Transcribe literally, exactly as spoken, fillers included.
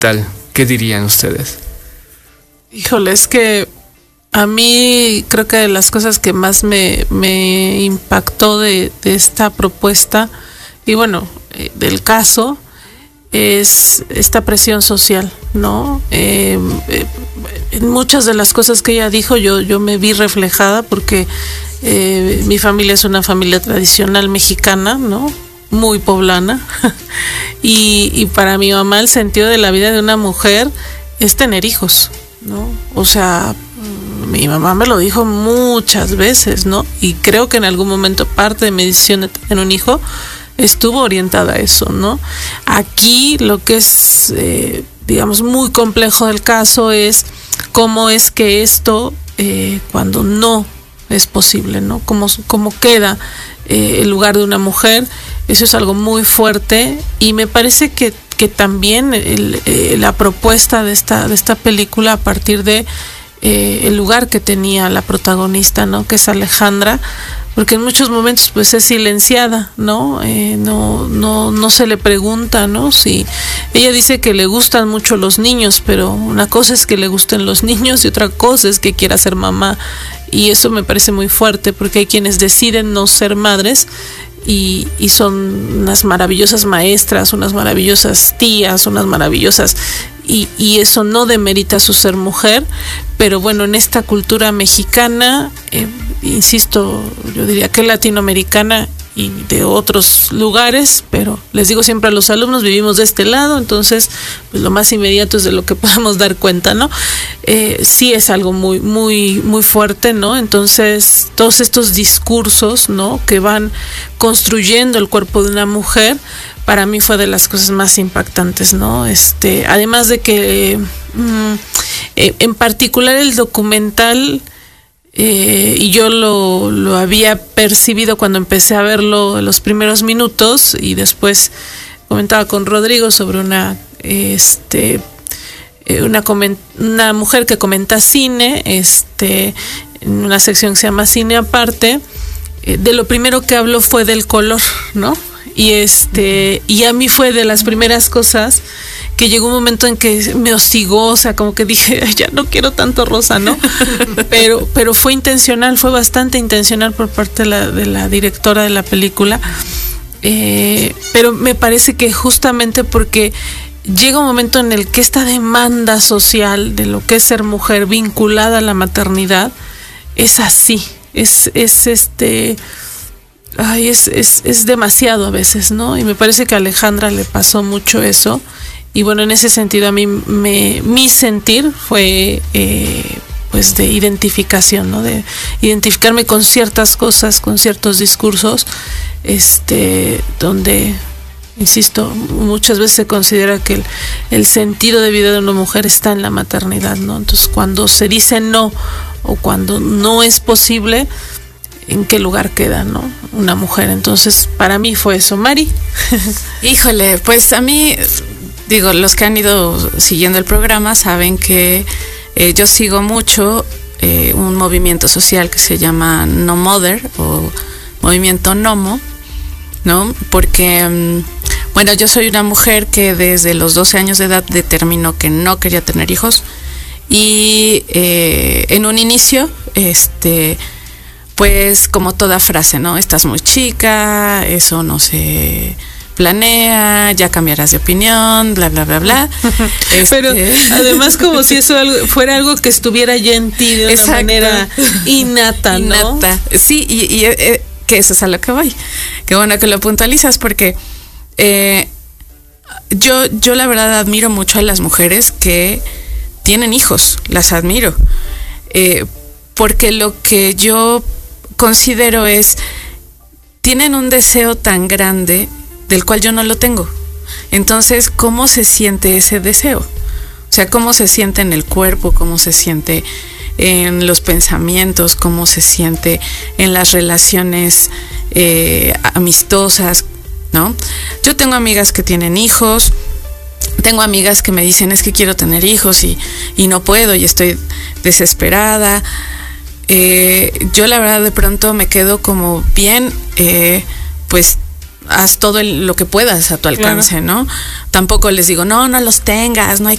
tal. ¿Qué dirían ustedes? Híjole, es que a mí creo que de las cosas que más me, me impactó de, de esta propuesta y bueno, eh, del caso, es esta presión social, ¿no? Eh, eh, en muchas de las cosas que ella dijo yo, yo me vi reflejada porque eh, mi familia es una familia tradicional mexicana, ¿no? Muy poblana y, y para mi mamá el sentido de la vida de una mujer es tener hijos, ¿no? O sea, mi mamá me lo dijo muchas veces, ¿no? Y creo que en algún momento parte de mi decisión de tener un hijo estuvo orientada a eso, ¿no? Aquí lo que es, eh, digamos, muy complejo del caso es cómo es que esto, eh, cuando no es posible, ¿no? Cómo, cómo queda eh, el lugar de una mujer. Eso es algo muy fuerte y me parece que, que también el, eh, la propuesta de esta, de esta película a partir de eh, el lugar que tenía la protagonista, ¿no? Que es Alejandra, porque en muchos momentos pues es silenciada, ¿no? Eh, no, no, no se le pregunta, ¿no? Si ella dice que le gustan mucho los niños, pero una cosa es que le gusten los niños y otra cosa es que quiera ser mamá. Y eso me parece muy fuerte porque hay quienes deciden no ser madres y, y son unas maravillosas maestras, unas maravillosas tías, unas maravillosas... Y, y eso no demerita su ser mujer, pero bueno, en esta cultura mexicana, eh, insisto, yo diría que latinoamericana y de otros lugares, pero les digo siempre a los alumnos, vivimos de este lado, entonces pues lo más inmediato es de lo que podemos dar cuenta, ¿no? Eh, sí es algo muy, muy, muy fuerte, ¿no? Entonces, todos estos discursos, ¿no? Que van construyendo el cuerpo de una mujer, para mí fue de las cosas más impactantes, ¿no? Este, además de que, mm, eh, en particular el documental, eh, y yo lo, lo había percibido cuando empecé a verlo en los primeros minutos, y después comentaba con Rodrigo sobre una, este, eh, una, coment- una mujer que comenta cine, este, en una sección que se llama Cine Aparte, eh, de lo primero que habló fue del color, ¿no? Y este, y a mí fue de las primeras cosas que llegó un momento en que me hostigó, o sea, como que dije, ya no quiero tanto rosa, ¿no? Pero, pero fue intencional, fue bastante intencional por parte de la, de la directora de la película. Eh, pero me parece que justamente porque llega un momento en el que esta demanda social de lo que es ser mujer vinculada a la maternidad es así, es, es este... Ay, es, es, es demasiado a veces, ¿no? Y me parece que a Alejandra le pasó mucho eso. Y bueno, en ese sentido a mí me, mi sentir fue eh, pues de identificación, ¿no? De identificarme con ciertas cosas, con ciertos discursos, este, donde, insisto, muchas veces se considera que el, el sentido de vida de una mujer está en la maternidad, ¿no? Entonces, cuando se dice no o cuando no es posible, ¿en qué lugar queda, no? Una mujer. Entonces, para mí fue eso. Mari. Híjole, pues a mí, digo, los que han ido siguiendo el programa saben que eh, yo sigo mucho eh, un movimiento social que se llama No Mother o Movimiento Nomo, ¿no? Porque, bueno, yo soy una mujer que desde los doce años de edad determinó que no quería tener hijos y eh, en un inicio, este... pues como toda frase, ¿no? Estás muy chica, eso no se planea, ya cambiarás de opinión, bla, bla, bla, bla. Este... Pero además como si eso algo, fuera algo que estuviera ya en ti de una Exacto. manera innata, ¿no? Innata. Sí, y, y eh, que eso es a lo que voy. Qué bueno que lo puntualizas porque eh, yo, yo la verdad admiro mucho a las mujeres que tienen hijos, las admiro. Eh, porque lo que yo considero es, tienen un deseo tan grande del cual yo no lo tengo. Entonces, ¿cómo se siente ese deseo? O sea, ¿cómo se siente en el cuerpo? ¿Cómo se siente en los pensamientos? ¿Cómo se siente en las relaciones eh, amistosas? ¿No? Yo tengo amigas que tienen hijos, tengo amigas que me dicen, es que quiero tener hijos y, y no puedo y estoy desesperada. Eh, yo la verdad de pronto me quedo como bien, eh, pues haz todo el, lo que puedas a tu alcance, claro. ¿no? Tampoco les digo, no, no los tengas, no hay